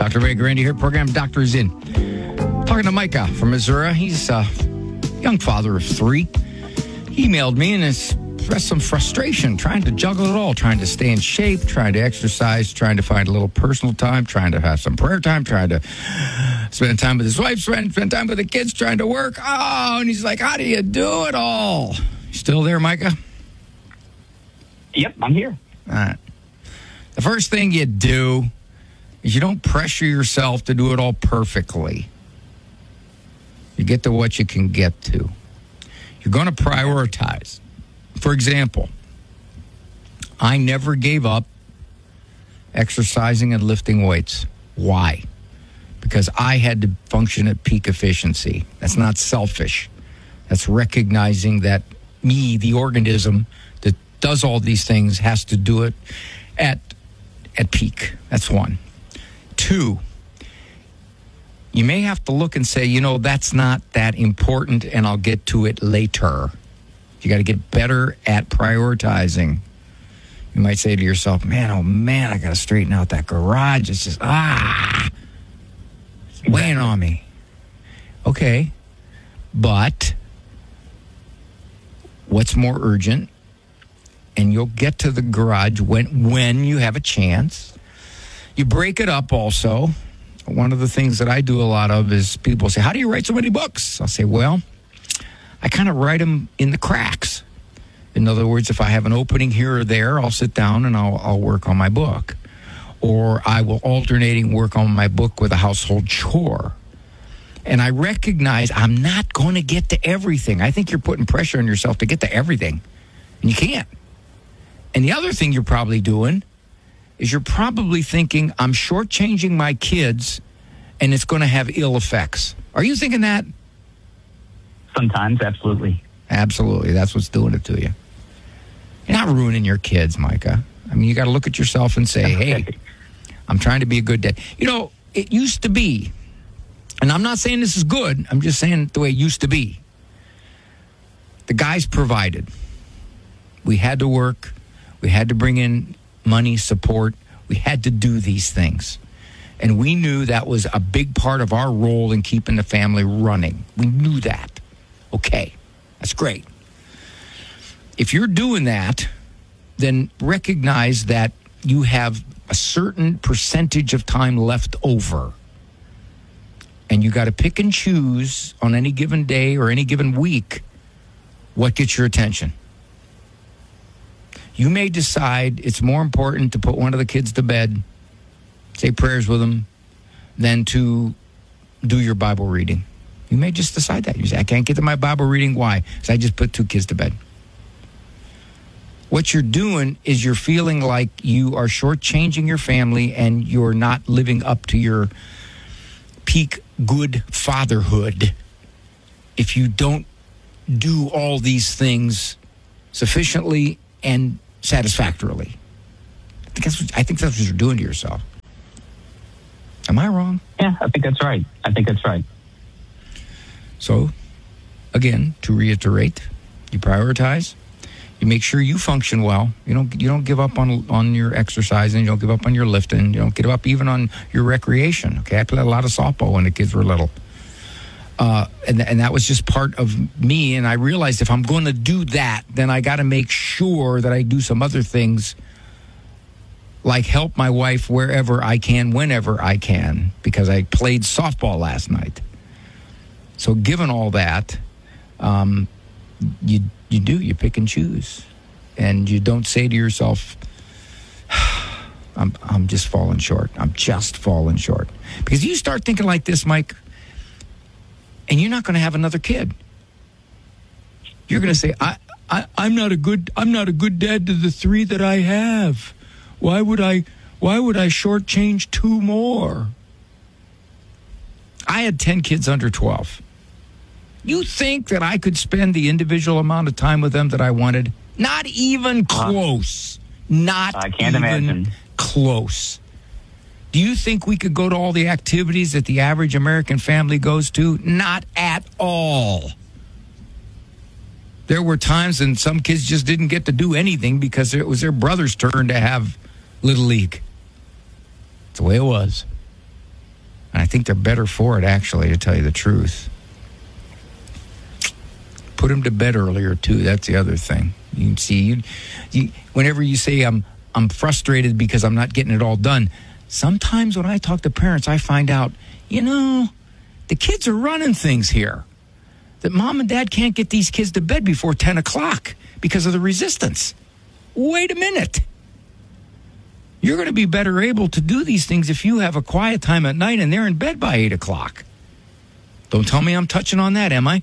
Dr. Ray Guarendi here, program Doctors In. Talking to Micah from Missouri. He's a young father of 3. He emailed me and expressed some frustration trying to juggle it all, trying to stay in shape, trying to exercise, trying to find a little personal time, trying to have some prayer time, trying to spend time with his wife, spend time with the kids, trying to work. Oh, and he's like, how do you do it all? Still there, Micah? Yep, I'm here. All right. The first thing you do is you don't pressure yourself to do it all perfectly. You get to what you can get to. You're going to prioritize. For example, I never gave up exercising and lifting weights. Why? Because I had to function at peak efficiency. That's not selfish. That's recognizing that me, the organism that does all these things, has to do it at peak. That's 1. 2, you may have to look and say, that's not that important and I'll get to it later. You got to get better at prioritizing. You might say to yourself, man, I got to straighten out that garage. It's just, it's weighing on me. Okay, but what's more urgent? And you'll get to the garage when you have a chance. You break it up also. One of the things that I do a lot of is people say, how do you write so many books? I'll say, well, I kind of write them in the cracks. In other words, if I have an opening here or there, I'll sit down and I'll work on my book. Or I will alternating work on my book with a household chore. And I recognize I'm not going to get to everything. I think you're putting pressure on yourself to get to everything. And you can't. And the other thing you're probably doing is you're probably thinking, I'm shortchanging my kids and it's going to have ill effects. Are you thinking that? Sometimes, absolutely. Absolutely. That's what's doing it to you. You're not ruining your kids, Micah. I mean, you got to look at yourself and say, hey, I'm trying to be a good dad. It used to be, and I'm not saying this is good, I'm just saying the way it used to be. The guys provided. We had to work. We had to bring in money, support. We had to do these things. And we knew that was a big part of our role in keeping the family running. We knew that. Okay, that's great. If you're doing that, then recognize that you have a certain percentage of time left over. And you got to pick and choose on any given day or any given week what gets your attention. You may decide it's more important to put one of the kids to bed, say prayers with them, than to do your Bible reading. You may just decide that. You say, I can't get to my Bible reading. Why? Because I just put 2 kids to bed. What you're doing is you're feeling like you are shortchanging your family and you're not living up to your peak good fatherhood if you don't do all these things sufficiently and satisfactorily. I think that's what you're doing to yourself. Am I wrong? Yeah, I think that's right. So, again, to reiterate, you prioritize. You make sure you function well. You don't give up on your exercising. You don't give up on your lifting. You don't give up even on your recreation. Okay, I played a lot of softball when the kids were little. And that was just part of me. And I realized if I'm going to do that, then I got to make sure that I do some other things like help my wife wherever I can, whenever I can, because I played softball last night. So given all that, you pick and choose. And you don't say to yourself, I'm just falling short. I'm just falling short. Because you start thinking like this, Mike, and you're not going to have another kid. You're going to say, I'm not a good dad to the 3 that I have. Why would I shortchange 2 more? I had 10 kids under 12. You think that I could spend the individual amount of time with them that I wanted? Not even close. I can't imagine. Close. Do you think we could go to all the activities that the average American family goes to? Not at all. There were times when some kids just didn't get to do anything because it was their brother's turn to have Little League. That's the way it was. think they're better for it, actually, to tell you the truth. Put them to bed earlier, too. That's the other thing. You can see, whenever you say, I'm frustrated because I'm not getting it all done, sometimes when I talk to parents, I find out, the kids are running things here. That mom and dad can't get these kids to bed before 10 o'clock because of the resistance. Wait a minute. You're going to be better able to do these things if you have a quiet time at night and they're in bed by 8 o'clock. Don't tell me I'm touching on that, am I?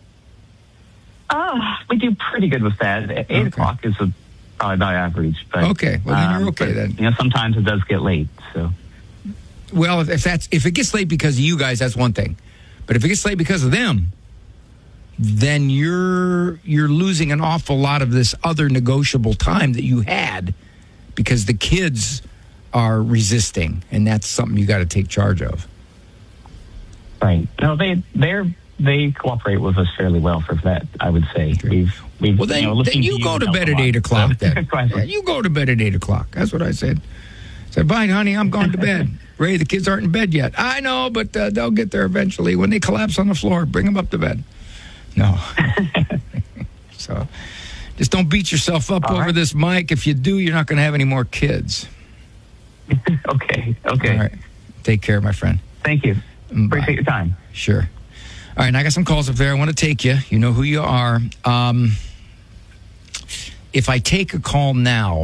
We do pretty good with that. 8 o'clock is probably about average. But, okay, well then you're okay then. Sometimes it does get late. So, well, if it gets late because of you guys, that's one thing. But if it gets late because of them, then you're losing an awful lot of this other negotiable time that you had because the kids are resisting, and that's something you got to take charge of. Right. No, they cooperate with us fairly well for that, I would say. We've well, then you go to bed at 8 o'clock then. Yeah, you go to bed at 8 o'clock. That's what I said. I said, bye, honey, I'm going to bed. Ray, the kids aren't in bed yet. I know, but they'll get there eventually. When they collapse on the floor, bring them up to bed. No. So just don't beat yourself up over this, Mike. If you do, you're not going to have any more kids. Okay. All right. Take care, my friend. Thank you. Bye. Appreciate your time. Sure. All right, and I got some calls up there. I want to take you. You know who you are. If I take a call now,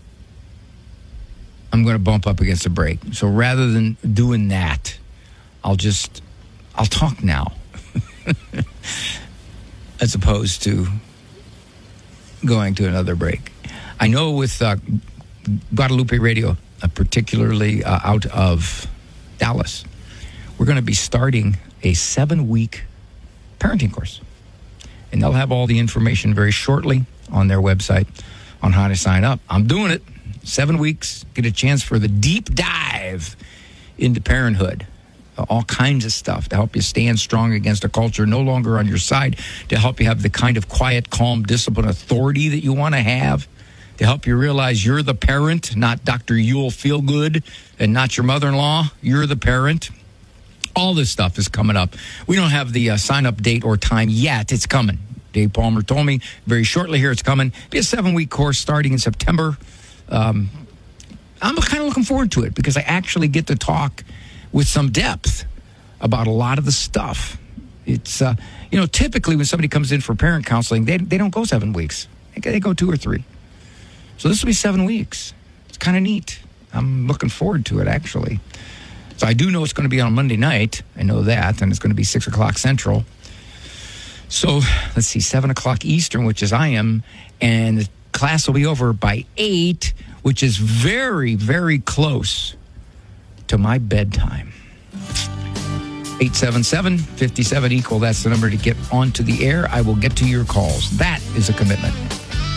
I'm going to bump up against a break. So rather than doing that, I'll talk now. As opposed to going to another break. I know with Guadalupe Radio, particularly out of Dallas, we're going to be starting a 7-week parenting course. And they'll have all the information very shortly on their website on how to sign up. I'm doing it. 7 weeks, get a chance for the deep dive into parenthood. All kinds of stuff to help you stand strong against a culture no longer on your side, to help you have the kind of quiet, calm, disciplined authority that you want to have, to help you realize you're the parent, not Dr. Yule Feelgood, and not your mother-in-law. You're the parent. All this stuff is coming up. We don't have the sign-up date or time yet. It's coming. Dave Palmer told me very shortly here it's coming. It'll be a 7-week course starting in September. I'm kind of looking forward to it because I actually get to talk with some depth about a lot of the stuff. It's, typically when somebody comes in for parent counseling, they don't go 7 weeks. They go 2 or 3. So this will be 7 weeks. It's kind of neat. I'm looking forward to it, actually. So I do know it's going to be on Monday night. I know that. And it's going to be 6 o'clock Central. So let's see, 7 o'clock Eastern, which is I am. And the class will be over by 8, which is very, very close to my bedtime. 877-57-EQUAL. That's the number to get onto the air. I will get to your calls. That is a commitment.